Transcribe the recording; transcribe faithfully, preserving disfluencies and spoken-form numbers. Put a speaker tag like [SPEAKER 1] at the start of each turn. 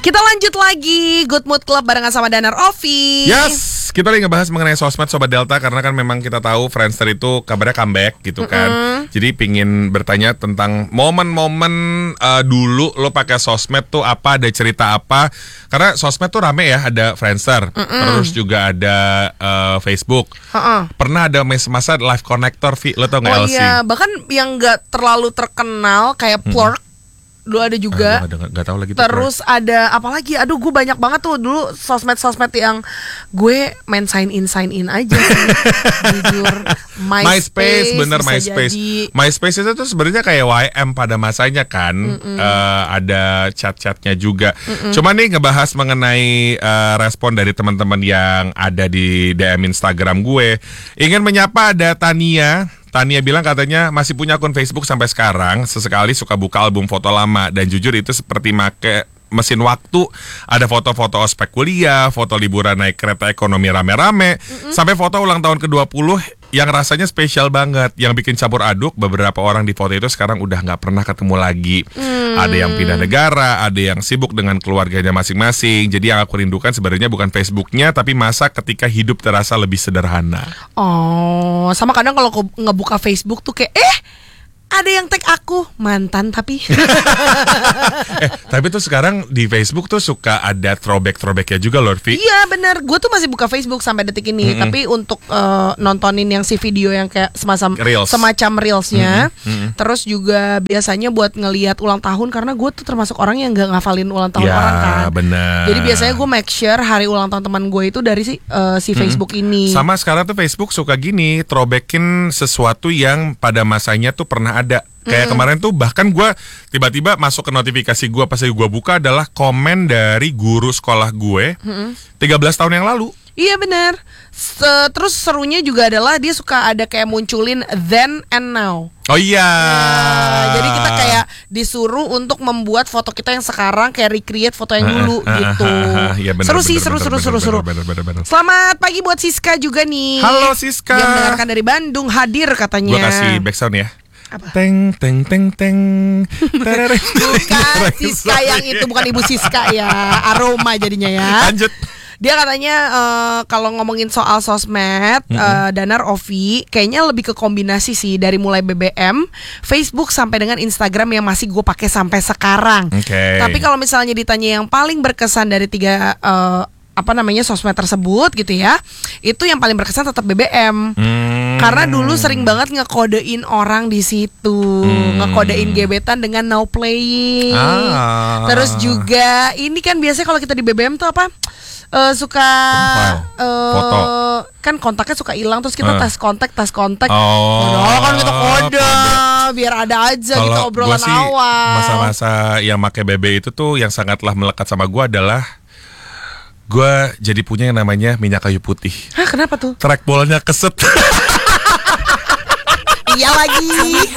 [SPEAKER 1] Kita lanjut lagi Good Mood Club barengan sama Danar Ovi.
[SPEAKER 2] Yes, kita lagi ngebahas mengenai sosmed Sobat Delta. Karena kan memang kita tahu Friendster itu kabarnya comeback gitu kan. Mm-hmm. Jadi pingin bertanya tentang momen-momen uh, dulu lo pakai sosmed tuh apa, ada cerita apa. Karena sosmed tuh rame ya, ada Friendster, mm-hmm. terus juga ada uh, Facebook. uh-uh. Pernah ada masa live connector, Vi, lo tau gak
[SPEAKER 1] oh
[SPEAKER 2] L C?
[SPEAKER 1] Oh iya, bahkan yang gak terlalu terkenal kayak Plurk. Hmm. Dulu ada juga.
[SPEAKER 2] Ah, gak, gak tahu lagi.
[SPEAKER 1] Terus tuh, ada apa lagi? Aduh, gue banyak banget tuh dulu sosmed-sosmed yang gue main sign in sign in aja sih. Jujur. MySpace,
[SPEAKER 2] MySpace bener MySpace.
[SPEAKER 1] Jadi.
[SPEAKER 2] MySpace itu tuh sebenarnya kayak Y M pada masanya kan. Uh, ada chat-chatnya juga. Mm-mm. Cuma nih ngebahas mengenai uh, respon dari teman-teman yang ada di D M Instagram gue. Ingin menyapa ada Tania. Tania bilang katanya masih punya akun Facebook sampai sekarang. Sesekali suka buka album foto lama. Dan jujur itu seperti make mesin waktu. Ada foto-foto ospek kuliah, foto liburan naik kereta ekonomi rame-rame, mm-hmm. sampai foto ulang tahun ke dua puluh yang rasanya spesial banget. Yang bikin campur aduk, beberapa orang di foto itu sekarang udah gak pernah ketemu lagi. mm. Ada yang pindah negara, ada yang sibuk dengan keluarganya masing-masing. Jadi yang aku rindukan sebenarnya bukan Facebooknya, tapi masa ketika hidup terasa lebih sederhana.
[SPEAKER 1] Oh, sama kadang kalau aku ngebuka Facebook tuh kayak Eh ada yang tag aku mantan tapi
[SPEAKER 2] eh tapi tuh sekarang di Facebook tuh suka ada throwback-throwbacknya juga loh, Vi.
[SPEAKER 1] Iya benar, gue tuh masih buka Facebook sampai detik ini. Mm-hmm. Tapi untuk uh, nontonin yang si video yang kayak semacam
[SPEAKER 2] Reels.
[SPEAKER 1] semacam reelsnya.
[SPEAKER 2] Mm-hmm.
[SPEAKER 1] Terus juga biasanya buat ngelihat ulang tahun, karena gue tuh termasuk orang yang nggak ngafalin ulang tahun
[SPEAKER 2] ya,
[SPEAKER 1] orang kan.
[SPEAKER 2] Bener.
[SPEAKER 1] Jadi biasanya gue make sure hari ulang tahun teman gue itu dari si uh, si mm-hmm. Facebook ini.
[SPEAKER 2] Sama sekarang tuh Facebook suka gini, throwbackin sesuatu yang pada masanya tuh pernah ada. Kayak mm. kemarin tuh bahkan gue tiba-tiba masuk ke notifikasi gue, pas gue buka adalah komen dari guru sekolah gue mm. tiga belas tahun yang lalu.
[SPEAKER 1] Iya benar. Terus serunya juga adalah dia suka ada kayak munculin then and now.
[SPEAKER 2] Oh iya.
[SPEAKER 1] Nah, jadi kita kayak disuruh untuk membuat foto kita yang sekarang kayak recreate foto yang dulu uh, uh, gitu. Uh, uh, uh, ya bener, seru bener, sih, seru, bener, seru, bener, seru, seru.
[SPEAKER 2] Bener, bener, bener, bener.
[SPEAKER 1] Selamat pagi buat Siska juga nih.
[SPEAKER 2] Halo Siska.
[SPEAKER 1] Yang mendengarkan dari Bandung, hadir katanya.
[SPEAKER 2] Gue kasih backsound ya.
[SPEAKER 1] Apa?
[SPEAKER 2] Teng teng teng teng.
[SPEAKER 1] Bukan Siska yang itu, bukan Ibu Siska ya. Aroma jadinya ya.
[SPEAKER 2] Lanjut.
[SPEAKER 1] Dia katanya uh, kalau ngomongin soal sosmed, mm-hmm. uh, Danar Ovi kayaknya lebih ke kombinasi sih, dari mulai B B M, Facebook sampai dengan Instagram yang masih gue pakai sampai sekarang.
[SPEAKER 2] Okay.
[SPEAKER 1] Tapi kalau misalnya ditanya yang paling berkesan dari tiga uh, apa namanya sosmed tersebut gitu ya, itu yang paling berkesan tetap B B M. Hmm. Karena dulu sering banget ngekodein orang di situ, hmm. ngekodein gebetan dengan now playing. Ah. Terus juga ini kan biasanya kalau kita di B B M tuh apa? Uh, suka uh,
[SPEAKER 2] foto
[SPEAKER 1] kan kontaknya suka hilang, terus kita uh. tes kontak tes kontak
[SPEAKER 2] oh,
[SPEAKER 1] oh kan kita kode biar ada aja
[SPEAKER 2] kalo
[SPEAKER 1] gitu obrolan
[SPEAKER 2] sih,
[SPEAKER 1] awal.
[SPEAKER 2] Masa-masa yang pakai B B itu tuh yang sangatlah melekat sama gue adalah gue jadi punya yang namanya minyak kayu putih.
[SPEAKER 1] Hah, kenapa tuh?
[SPEAKER 2] Trackballnya keset.
[SPEAKER 1] Iya lagi.